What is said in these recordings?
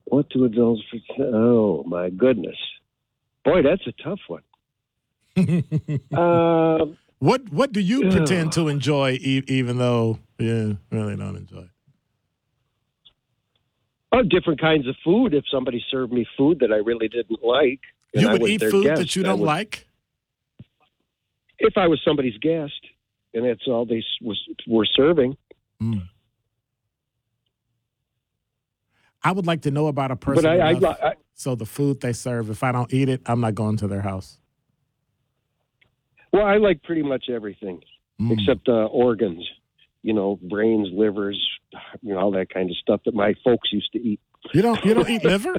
What do adults? Oh my goodness, boy, that's a tough one. uh, What do you pretend to enjoy, even though you really don't enjoy it? Oh, different kinds of food. If somebody served me food that I really didn't like, and You I would was eat their food guest, that you don't like? If I was somebody's guest, and that's all they were serving. Mm. I would like to know about a person But enough, so the food they serve, if I don't eat it, I'm not going to their house. Well, I like pretty much everything except organs. You know, brains, livers, you know, all that kind of stuff that my folks used to eat. You don't eat liver?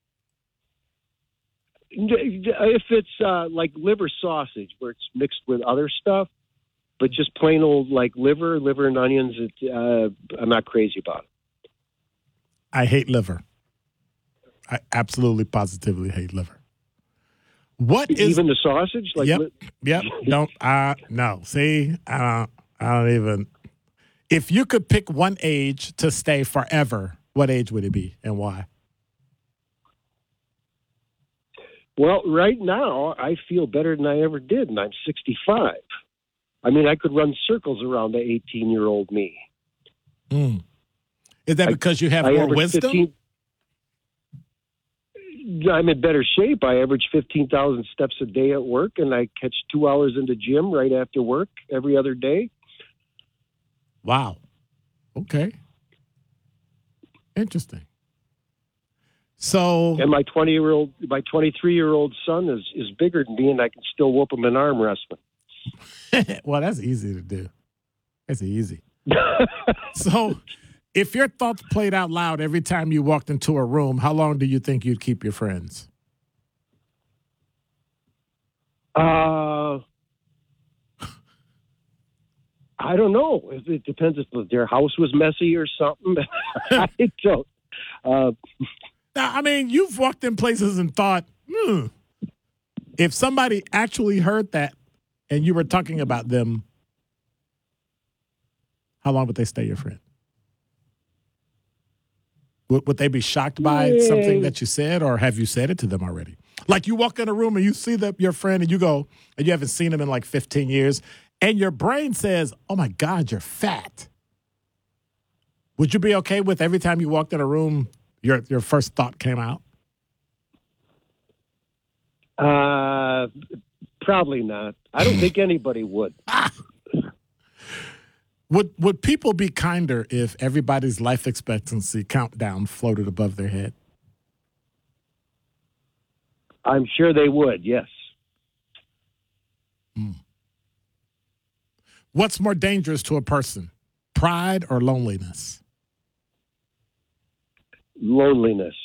If it's like liver sausage, where it's mixed with other stuff, but just plain old like liver and onions, I'm not crazy about it. I hate liver. I absolutely, positively hate liver. What is even the sausage? Like, yep. Don't no. See, I don't even. If you could pick one age to stay forever, what age would it be and why? Well, right now I feel better than I ever did, and I'm 65. I mean, I could run circles around the 18-year-old me. Mm. Is that because you have more wisdom? I'm in better shape. I average 15,000 steps a day at work, and I catch 2 hours in the gym right after work every other day. Wow. Okay. Interesting. So, and my 23-year-old son is bigger than me, and I can still whoop him in arm wrestling. Well, that's easy to do. That's easy. So, if your thoughts played out loud every time you walked into a room, how long do you think you'd keep your friends? I don't know. It depends if their house was messy or something. I don't. I mean, you've walked in places and thought, if somebody actually heard that and you were talking about them, how long would they stay your friend? Would they be shocked by something that you said, or have you said it to them already? Like you walk in a room and you see your friend and you go, and you haven't seen him in like 15 years, and your brain says, oh my God, you're fat. Would you be okay with every time you walked in a room, your first thought came out? Probably not. I don't think anybody would. Would people be kinder if everybody's life expectancy countdown floated above their head? I'm sure they would, yes. What's more dangerous to a person, pride or loneliness? Loneliness.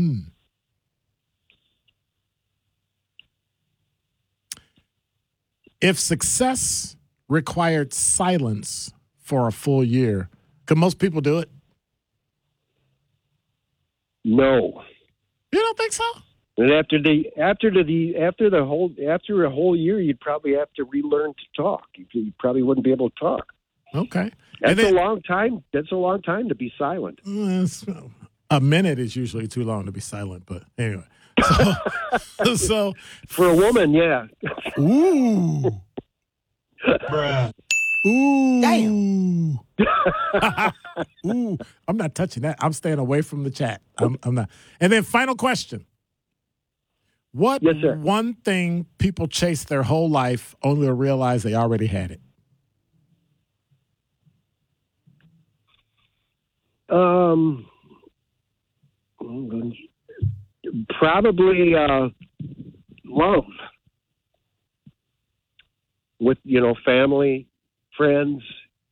If success required silence for a full year, could most people do it? No. You don't think so? And after a whole year, you'd probably have to relearn to talk. You probably wouldn't be able to talk. Okay. That's a long time. That's a long time to be silent. A minute is usually too long to be silent, but anyway. So for a woman, yeah. Ooh. Bruh. Ooh. Damn. Ooh. I'm not touching that. I'm staying away from the chat. I'm not. And then final question. What one thing people chase their whole life only to realize they already had it? Probably love with, family, friends,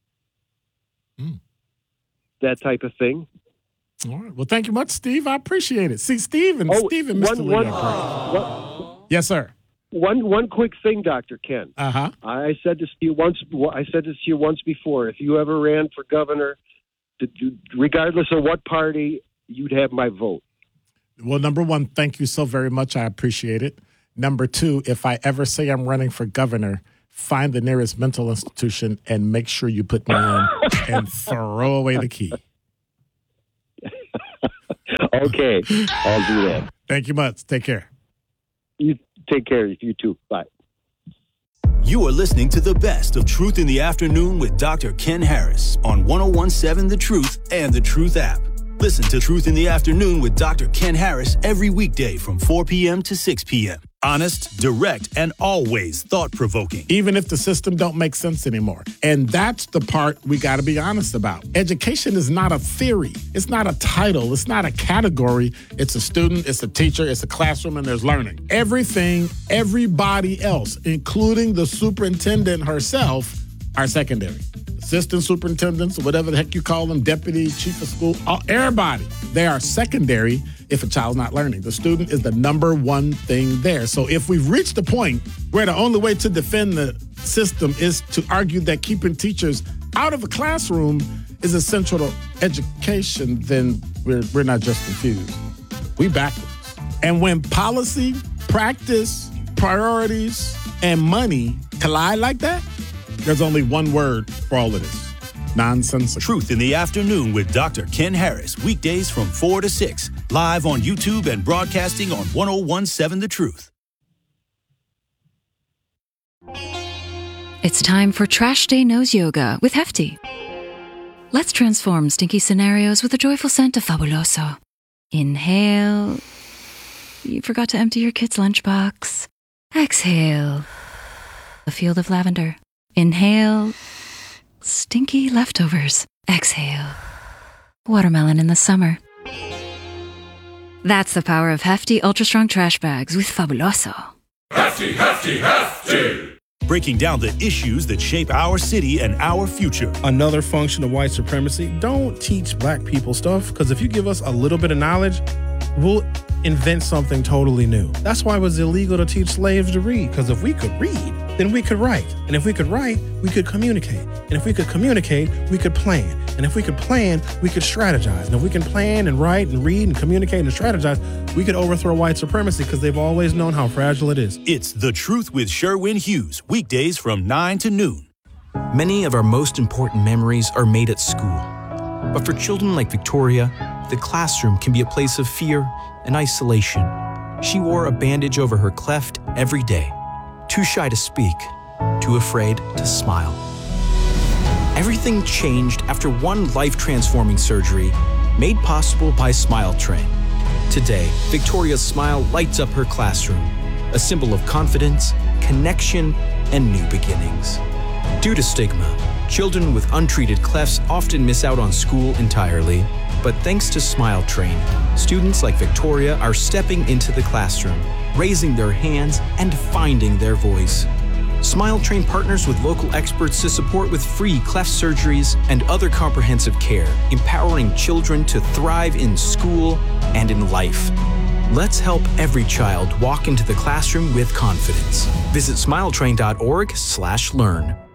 that type of thing. All right. Well, thank you much, Steve. I appreciate it. See, Steve and Mr. Lee. Yes, sir. One quick thing, Dr. Ken. Uh-huh. I said this to you once before. If you ever ran for governor, regardless of what party, you'd have my vote. Well, number one, thank you so very much. I appreciate it. Number two, if I ever say I'm running for governor, find the nearest mental institution and make sure you put me in and throw away the key. Okay, I'll do that. Thank you much. Take care. You take care. You too. Bye. You are listening to the best of Truth in the Afternoon with Dr. Ken Harris on 101.7 The Truth and The Truth app. Listen to Truth in the Afternoon with Dr. Ken Harris every weekday from 4 p.m. to 6 p.m. Honest, direct, and always thought-provoking. Even if the system don't make sense anymore. And that's the part we got to be honest about. Education is not a theory. It's not a title. It's not a category. It's a student, it's a teacher, it's a classroom, and there's learning. Everything, everybody else, including the superintendent herself, are secondary. Assistant superintendents, or whatever the heck you call them, deputy, chief of school, everybody, they are secondary if a child's not learning. The student is the number one thing there. So if we've reached the point where the only way to defend the system is to argue that keeping teachers out of a classroom is essential to education, then we're not just confused. We backwards. And when policy, practice, priorities, and money collide like that, there's only one word for all of this. Nonsensical. Truth in the Afternoon with Dr. Ken Harris. Weekdays from 4 to 6. Live on YouTube and broadcasting on 101.7 The Truth. It's time for Trash Day Nose Yoga with Hefty. Let's transform stinky scenarios with a joyful scent of Fabuloso. Inhale. You forgot to empty your kid's lunchbox. Exhale. A field of lavender. Inhale. Stinky leftovers. Exhale. Watermelon in the summer. That's the power of Hefty Ultra Strong Trash Bags with Fabuloso. Hefty, hefty, hefty. Breaking down the issues that shape our city and our future. Another function of white supremacy, don't teach black people stuff, because if you give us a little bit of knowledge, we'll invent something totally new. That's why it was illegal to teach slaves to read, because if we could read, then we could write. And if we could write, we could communicate. And if we could communicate, we could plan. And if we could plan, we could strategize. And if we can plan and write and read and communicate and strategize, we could overthrow white supremacy, because they've always known how fragile it is. It's The Truth with Sherwin Hughes. Weekdays from 9 to noon. Many of our most important memories are made at school. But for children like Victoria, the classroom can be a place of fear and isolation. She wore a bandage over her cleft every day. Too shy to speak, too afraid to smile. Everything changed after one life-transforming surgery made possible by Smile Train. Today, Victoria's smile lights up her classroom, a symbol of confidence, connection, and new beginnings. Due to stigma, children with untreated clefts often miss out on school entirely. But thanks to Smile Train, students like Victoria are stepping into the classroom, raising their hands, and finding their voice. Smile Train partners with local experts to support with free cleft surgeries and other comprehensive care, empowering children to thrive in school and in life. Let's help every child walk into the classroom with confidence. Visit smiletrain.org/learn.